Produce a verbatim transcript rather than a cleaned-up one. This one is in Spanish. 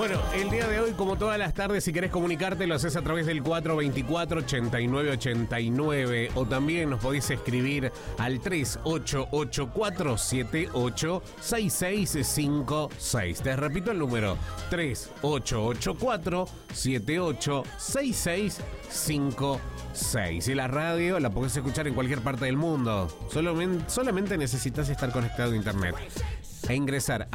Bueno, el día de hoy, como todas las tardes, si querés comunicarte, lo haces a través del cuatro veinticuatro, ochenta y nueve ochenta y nueve, o también nos podés escribir al tres ocho ocho cuatro siete ocho seis seis cinco seis. Te repito el número, tres ocho ocho cuatro siete ocho seis seis cinco seis. Y la radio la podés escuchar en cualquier parte del mundo. Solamente, solamente necesitas estar conectado a internet e ingresar